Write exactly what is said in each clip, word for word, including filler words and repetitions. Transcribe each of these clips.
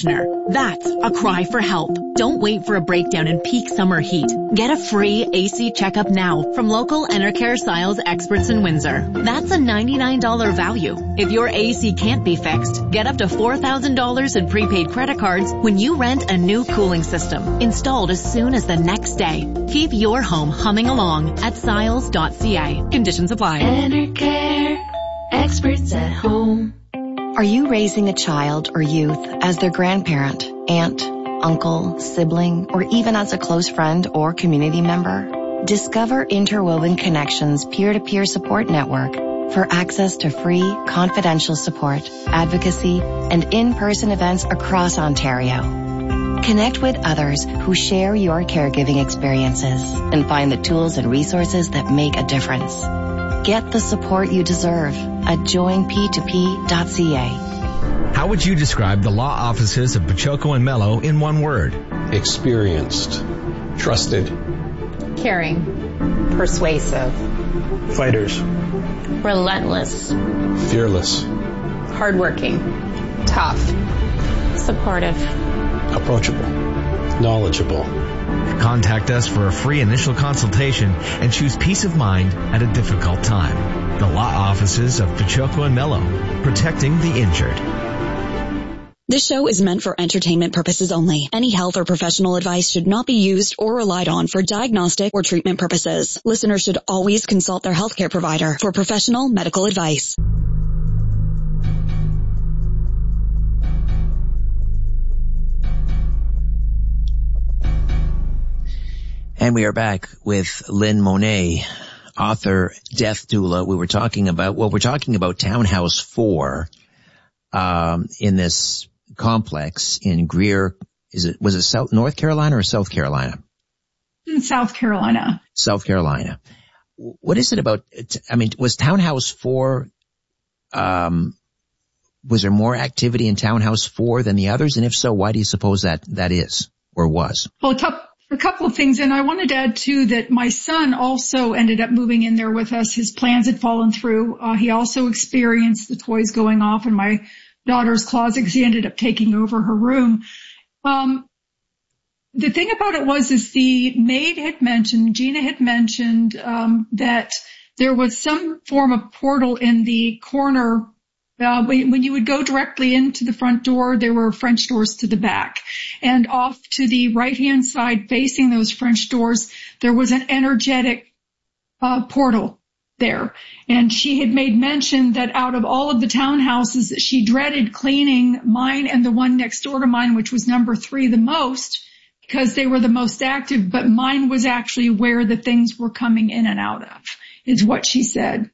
conditioner. That's a cry for help. Don't wait for a breakdown in peak summer heat. Get a free A C checkup now from local Enercare Styles experts in Windsor. That's a ninety-nine dollars value. If your A C can't be fixed, get up to four thousand dollars in prepaid credit cards when you rent a new cooling system, installed as soon as the next day. Keep your home humming along at stiles dot c a. Conditions apply. Enercare, experts at home. Are you raising a child or youth as their grandparent, aunt, uncle, sibling, or even as a close friend or community member? Discover Interwoven Connections peer-to-peer support network for access to free, confidential support, advocacy, and in-person events across Ontario. Connect with others who share your caregiving experiences and find the tools and resources that make a difference. Get the support you deserve at join p two p dot c a. How would you describe the law offices of Pachoco and Mello in one word? Experienced, trusted, caring, persuasive, fighters, relentless, fearless, hardworking, tough, supportive, approachable, knowledgeable. Contact us for a free initial consultation and choose peace of mind at a difficult time. The law offices of Pachoco and Mello, protecting the injured. This show is meant for entertainment purposes only. Any health or professional advice should not be used or relied on for diagnostic or treatment purposes. Listeners should always consult their healthcare provider for professional medical advice. And we are back with Lynn Monet, author, death doula. We were talking about, well, we're talking about Townhouse four, um, in this complex in Greer. Is it, was it South, North Carolina or South Carolina? In South Carolina. South Carolina. What is it about, I mean, was Townhouse four, um, was there more activity in Townhouse four than the others? And if so, why do you suppose that, that is or was? Well, a couple, a couple of things. And I wanted to add too that my son also ended up moving in there with us. His plans had fallen through. Uh, he also experienced the toys going off in my daughter's closet because he ended up taking over her room. Um, the thing about it was, is the maid had mentioned, Gina had mentioned, um, that there was some form of portal in the corner. Uh, when, when you would go directly into the front door, there were French doors to the back. And off to the right-hand side, facing those French doors, there was an energetic uh, portal there. And she had made mention that out of all of the townhouses, that she dreaded cleaning mine and the one next door to mine, which was number three, the most, because they were the most active. But mine was actually where the things were coming in and out of, is what she said.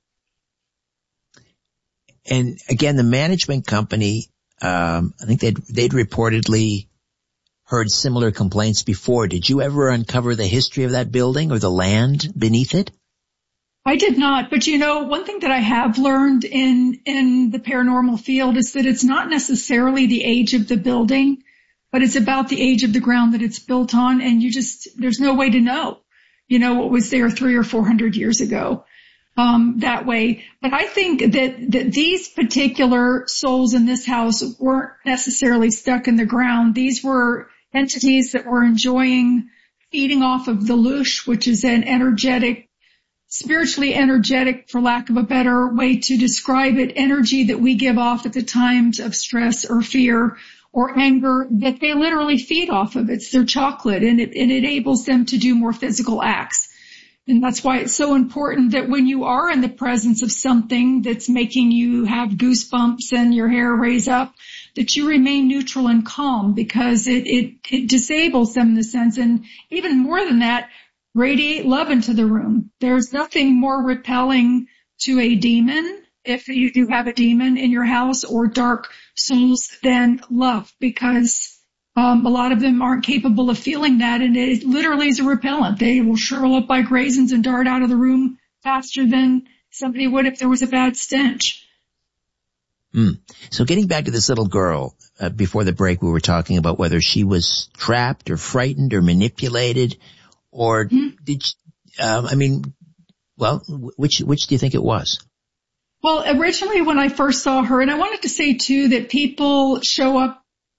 And again, the management company, um, I think they'd, they'd reportedly heard similar complaints before. Did you ever uncover the history of that building or the land beneath it? I did not. But, you know, one thing that I have learned in, in the paranormal field is that it's not necessarily the age of the building, but it's about the age of the ground that it's built on. And you just, there's no way to know, you know, what was there three or four hundred years ago. Um, that way. But I think that, that these particular souls in this house weren't necessarily stuck in the ground. These were entities that were enjoying feeding off of the loosh, which is an energetic, spiritually energetic, for lack of a better way to describe it, energy that we give off at the times of stress or fear or anger, that they literally feed off of. It's their chocolate, and it, it enables them to do more physical acts. And that's why it's so important that when you are in the presence of something that's making you have goosebumps and your hair raise up, that you remain neutral and calm, because it, it, it disables them in the sense. And even more than that, radiate love into the room. There's nothing more repelling to a demon, if you do have a demon in your house, or dark souls, than love, because Um, a lot of them aren't capable of feeling that, and it literally is a repellent. They will shrivel up like raisins and dart out of the room faster than somebody would if there was a bad stench. Mm. So getting back to this little girl, uh, before the break, we were talking about whether she was trapped or frightened or manipulated, or mm-hmm. did she, um, I mean, well, which which do you think it was? Well, originally when I first saw her, and I wanted to say too that people show up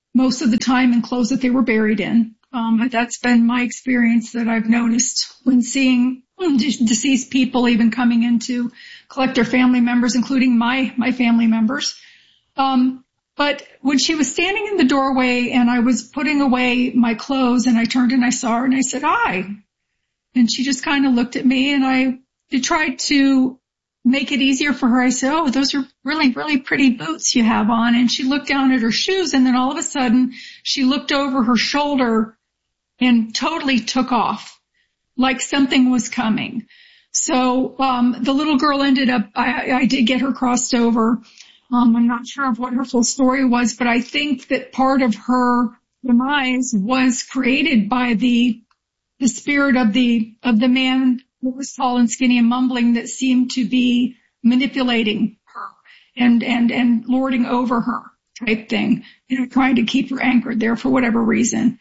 most of the time in clothes that they were buried in. Um, that's been my experience that I've noticed when seeing deceased people even coming in to collect their family members, including my, my family members. Um, but when she was standing in the doorway and I was putting away my clothes and I turned and I saw her and I said, "Hi." And she just kind of looked at me and I tried to make it easier for her. I said, "Oh, those are really, really pretty boots you have on." And she looked down at her shoes and then all of a sudden she looked over her shoulder and totally took off like something was coming. So, um, the little girl ended up, I, I did get her crossed over. Um, I'm not sure of what her full story was, but I think that part of her demise was created by the, the spirit of the, of the man who was tall and skinny and mumbling that seemed to be manipulating her and, and, and lording over her type thing, you know, trying to keep her anchored there for whatever reason.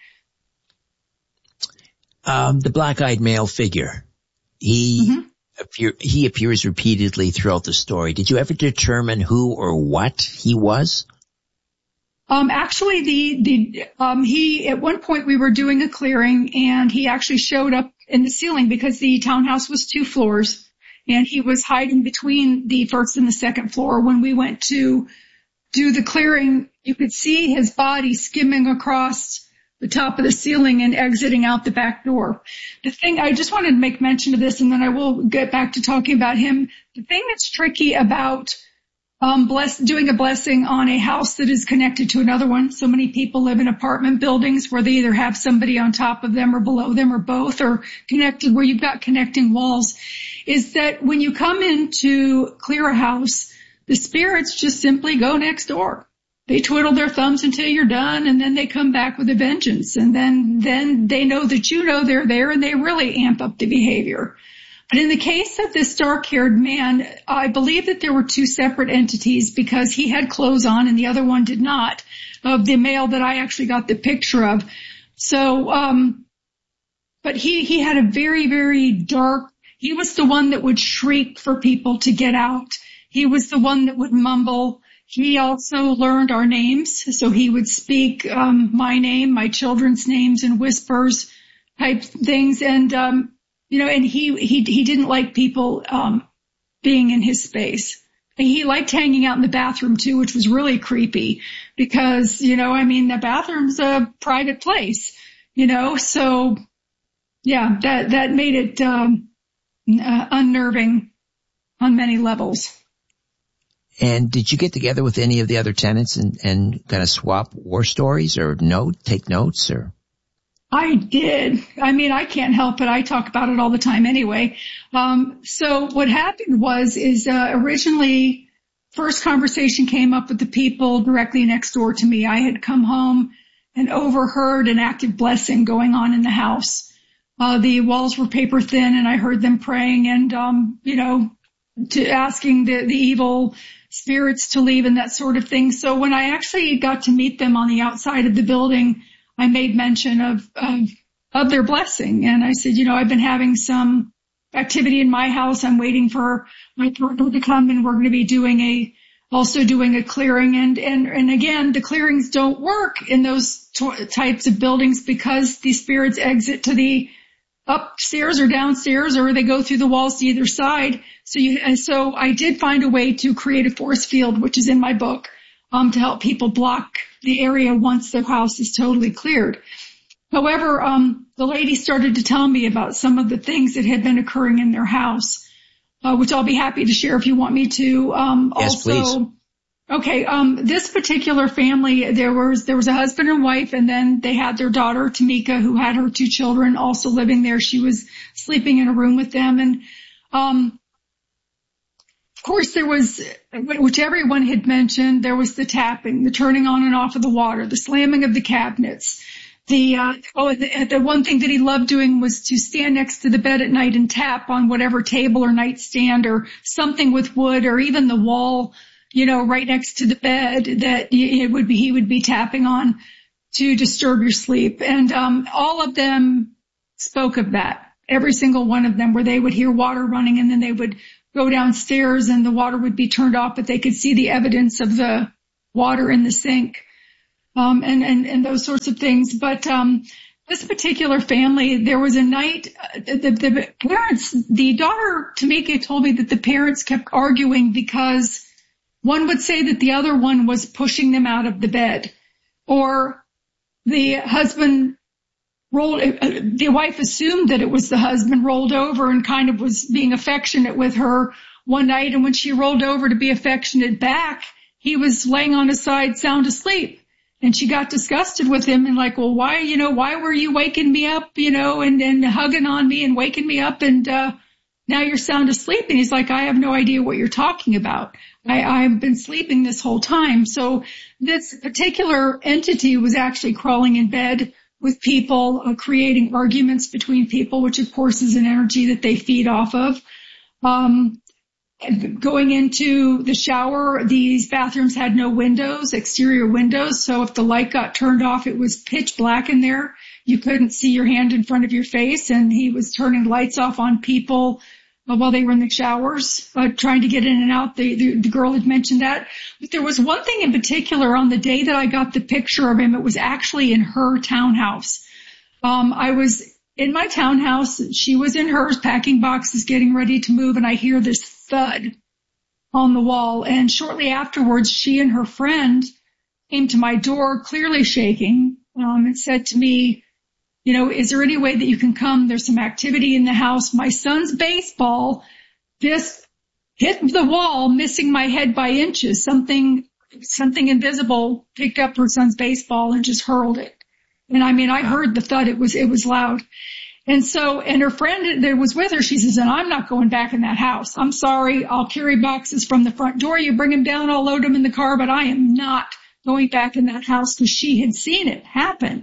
Um, the black-eyed male figure, he mm-hmm. appear, he appears repeatedly throughout the story. Did you ever determine who or what he was? Um, actually, the, the, um, he, at one point we were doing a clearing and he actually showed up in the ceiling because the townhouse was two floors and he was hiding between the first and the second floor. When we went to do the clearing, you could see his body skimming across the top of the ceiling and exiting out the back door. The thing, I just wanted to make mention of this and then I will get back to talking about him. The thing that's tricky about Um, bless, doing a blessing on a house that is connected to another one. So many people live in apartment buildings where they either have somebody on top of them or below them or both or connected where you've got connecting walls, is that when you come in to clear a house, the spirits just simply go next door. They twiddle their thumbs until you're done and then they come back with a vengeance. And then, then they know that you know they're there and they really amp up the behavior. But in the case of this dark-haired man, I believe that there were two separate entities because he had clothes on and the other one did not, of the male that I actually got the picture of. So, um, but he, he had a very, very dark, he was the one that would shriek for people to get out. He was the one that would mumble. He also learned our names. So he would speak, um, my name, my children's names in whispers type things. And, um, You know, and he, he, he didn't like people, um, being in his space. He liked hanging out in the bathroom too, which was really creepy because, you know, I mean, the bathroom's a private place, you know, so yeah, that, that made it, um, uh, unnerving on many levels. And did you get together with any of the other tenants and, and kind of swap war stories or note, take notes or? I did. I mean, I can't help it. I talk about it all the time anyway. Um, so what happened was, is, uh, originally first conversation came up with the people directly next door to me. I had come home and overheard an active blessing going on in the house. Uh, the walls were paper thin and I heard them praying and, um, you know, to asking the, the evil spirits to leave and that sort of thing. So when I actually got to meet them on the outside of the building, I made mention of, of, of their blessing. And I said, you know, I've been having some activity in my house. I'm waiting for my partner to come and we're going to be doing a, also doing a clearing. And, and, and again, the clearings don't work in those t- types of buildings because the spirits exit to the upstairs or downstairs or they go through the walls to either side. So you, and so I did find a way to create a force field, which is in my book, um, to help people block the area once their house is totally cleared. However, um, the lady started to tell me about some of the things that had been occurring in their house, uh, which I'll be happy to share if you want me to. Um, yes, also, please. Okay, um, this particular family, there was, there was a husband and wife, and then they had their daughter, Tamika, who had her two children also living there. She was sleeping in a room with them. And, um, of course, there was, which everyone had mentioned, there was the tapping, the turning on and off of the water, the slamming of the cabinets. The, uh, oh, the, the one thing that he loved doing was to stand next to the bed at night and tap on whatever table or nightstand or something with wood or even the wall, you know, right next to the bed that it would be, he would be tapping on to disturb your sleep. And, um, all of them spoke of that. Every single one of them, where they would hear water running and then they would go downstairs and the water would be turned off, but they could see the evidence of the water in the sink. um, and, and, and those sorts of things. But, um, this particular family, there was a night, uh, the, the parents, the daughter, Tamika, told me that the parents kept arguing because one would say that the other one was pushing them out of the bed, or the husband rolled, uh, the wife assumed that it was the husband, rolled over and kind of was being affectionate with her one night. And when she rolled over to be affectionate back, he was laying on his side sound asleep. And she got disgusted with him and like, well, why, you know, why were you waking me up, you know, and, and hugging on me and waking me up and, uh, now you're sound asleep. And he's like, I have no idea what you're talking about. I, I've been sleeping this whole time. So this particular entity was actually crawling in bed with people, uh, creating arguments between people, which of course is an energy that they feed off of. Um, Going into the shower, these bathrooms had no windows, exterior windows. So if the light got turned off, it was pitch black in there. You couldn't see your hand in front of your face. And he was turning lights off on people while they were in the showers, uh, trying to get in and out. The, the, the girl had mentioned that. But there was one thing in particular on the day that I got the picture of him. It was actually in her townhouse. Um, I was in my townhouse. She was in hers, packing boxes, getting ready to move. And I hear this thud on the wall. And shortly afterwards, she and her friend came to my door, clearly shaking, um, and said to me, you know, is there any way that you can come? There's some activity in the house. My son's baseball just hit the wall, missing my head by inches. Something, something invisible picked up her son's baseball and just hurled it. And I mean, I heard the thud. It was, it was loud. And so, and her friend that was with her, she says, and I'm not going back in that house. I'm sorry. I'll carry boxes from the front door. You bring them down, I'll load them in the car, but I am not going back in that house because she had seen it happen.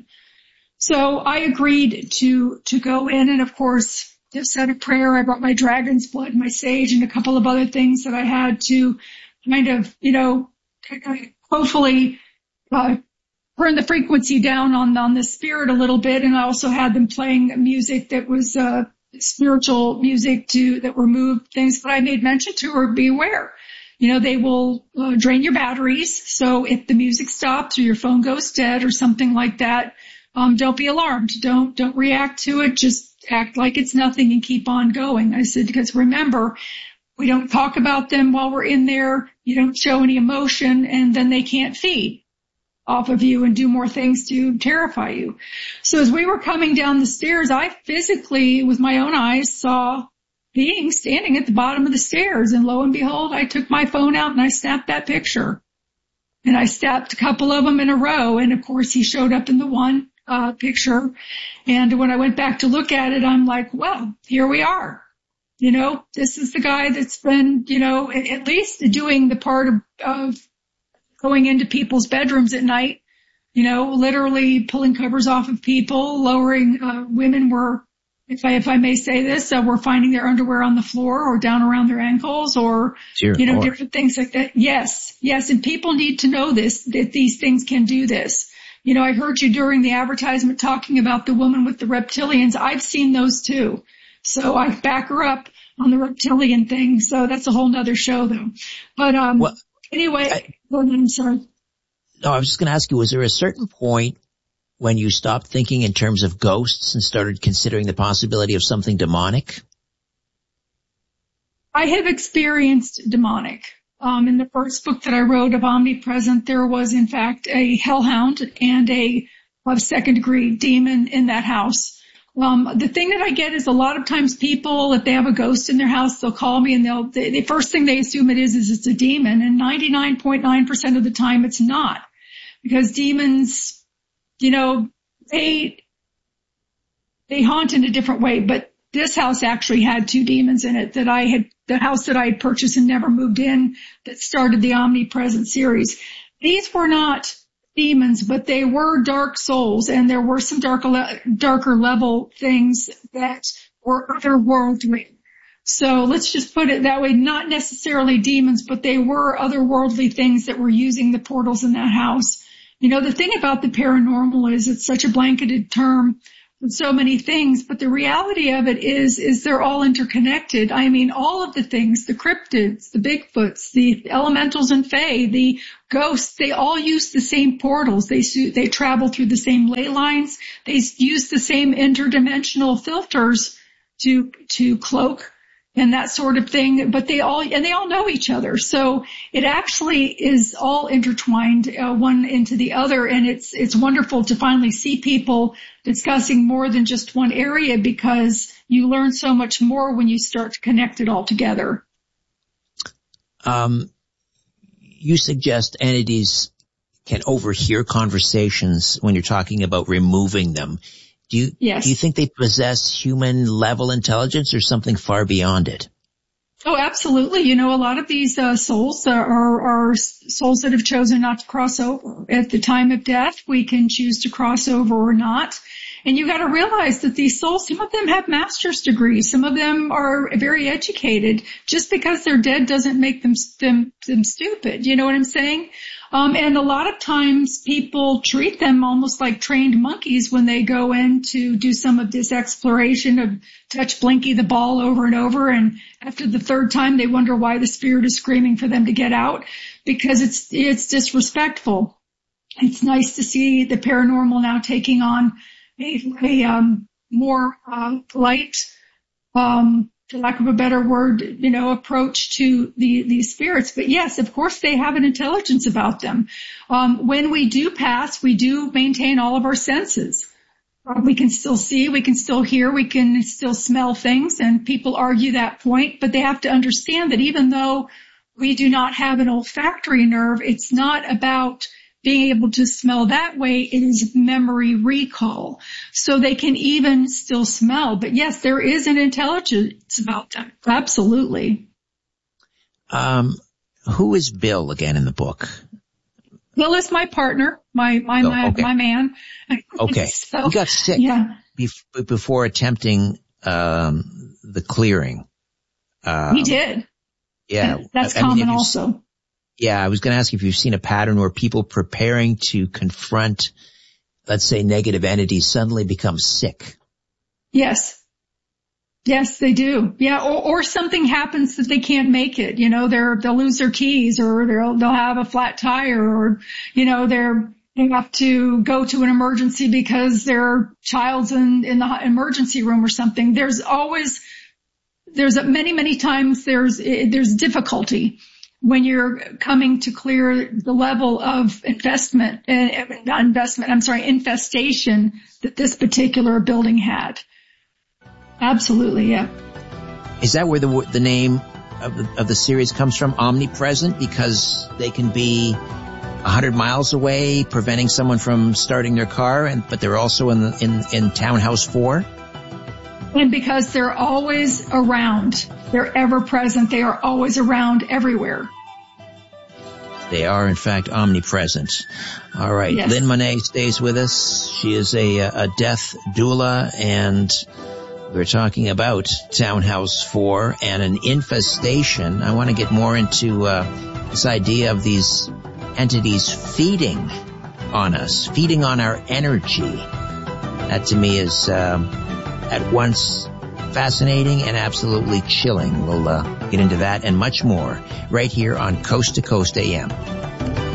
So I agreed to, to go in. And of course, just said a prayer. I brought my dragon's blood, my sage, and a couple of other things that I had to kind of, you know, hopefully, uh, turn the frequency down on, on the spirit a little bit. And I also had them playing music that was, uh, spiritual music to, that removed things. But I made mention to her, be aware. You know, they will uh, drain your batteries. So if the music stops or your phone goes dead or something like that, um, don't be alarmed. Don't, don't react to it. Just act like it's nothing and keep on going. I said, because remember, we don't talk about them while we're in there. You don't show any emotion and then they can't feed off of you and do more things to terrify you. So as we were coming down the stairs, I physically, with my own eyes, saw beings standing at the bottom of the stairs. And lo and behold, I took my phone out and I snapped that picture. And I snapped a couple of them in a row. And of course, he showed up in the one uh picture. And when I went back to look at it, I'm like, well, here we are. You know, this is the guy that's been, you know, at least doing the part of, of going into people's bedrooms at night, you know, literally pulling covers off of people, lowering, uh, women were, if I, if I may say this, uh, were finding their underwear on the floor or down around their ankles or, sure, you know, or. different things like that. Yes. Yes. And people need to know this, that these things can do this. You know, I heard you during the advertisement talking about the woman with the reptilians. I've seen those too. So I back her up on the reptilian thing. So that's a whole nother show though. But, um, well, anyway, I, go ahead, I'm sorry. No, I was just going to ask you, was there a certain point when you stopped thinking in terms of ghosts and started considering the possibility of something demonic? I have experienced demonic. Um, in the first book that I wrote of Omnipresent, there was in fact a hellhound and a, a second degree demon in that house. Um, the thing that I get is a lot of times people, if they have a ghost in their house, they'll call me and they'll, they, the first thing they assume it is, is it's a demon. And ninety-nine point nine percent of the time it's not. Because demons, you know, they, they haunt in a different way. But this house actually had two demons in it that I had, the house that I had purchased and never moved in that started the Omnipresent series. These were not demons, but they were dark souls, and there were some darker, darker level things that were otherworldly. So let's just put it that way, not necessarily demons, but they were otherworldly things that were using the portals in that house. You know, the thing about the paranormal is it's such a blanketed term. with so many things, but the reality of it is, is they're all interconnected. I mean, all of the things, the cryptids, the Bigfoots, the elementals and fae, the ghosts, they all use the same portals. They they travel through the same ley lines. They use the same interdimensional filters to to cloak and that sort of thing, but they all, and they all know each other. So it actually is all intertwined, uh, one into the other. And it's, it's wonderful to finally see people discussing more than just one area, because you learn so much more when you start to connect it all together. Um, you suggest entities can overhear conversations when you're talking about removing them. Do you, yes. do you think they possess human level intelligence or something far beyond it? Oh, absolutely. You know, a lot of these uh, souls are, are souls that have chosen not to cross over. At the time of death, we can choose to cross over or not. And you got to realize that these souls, some of them have master's degrees. Some of them are very educated. Just because they're dead doesn't make them, them, them stupid. You know what I'm saying? Um, and a lot of times people treat them almost like trained monkeys when they go in to do some of this exploration of touch Blinky the ball over and over. And after the third time, they wonder why the spirit is screaming for them to get out, because it's, it's disrespectful. It's nice to see the paranormal now taking on a, a um, more uh, light, um, for lack of a better word, you know, approach to the, these spirits. But yes, of course, they have an intelligence about them. Um, when we do pass, we do maintain all of our senses. Uh, we can still see, we can still hear, we can still smell things, and people argue that point, but they have to understand that even though we do not have an olfactory nerve, it's not about being able to smell that way. It is memory recall. So they can even still smell. But yes, there is an intelligence about them. Absolutely. Um, who is Bill again in the book? Bill is my partner, my, my, oh, my, okay. my man. Okay. So, he got sick yeah. bef- before attempting, um, the clearing. Um, he did. Yeah. That's I, common I mean, also. Yeah, I was going to ask if you've seen a pattern where people preparing to confront, let's say, negative entities suddenly become sick. Yes. Yes, they do. Yeah, or, or something happens that they can't make it. You know, they're, they'll lose their keys, or they'll, they'll have a flat tire, or, you know, they're, they have to go to an emergency because their child's in, in the emergency room or something. There's always, there's a, many, many times there's, there's difficulty when you're coming to clear the level of investment, uh, not investment, I'm sorry, infestation that this particular building had. Absolutely, yeah. Is that where the the name of the, of the series comes from, Omnipresent? Because they can be a hundred miles away, preventing someone from starting their car, and but they're also in the, in in Townhouse Four. And because they're always around, they're ever present. They are always around everywhere. They are, in fact, omnipresent. All right. Yes. Lynn Monet stays with us. She is a, a death doula, and we're talking about Townhouse four and an infestation. I want to get more into uh, this idea of these entities feeding on us, feeding on our energy. That to me is um, at once fascinating and absolutely chilling. We'll uh, get into that and much more right here on Coast to Coast A M.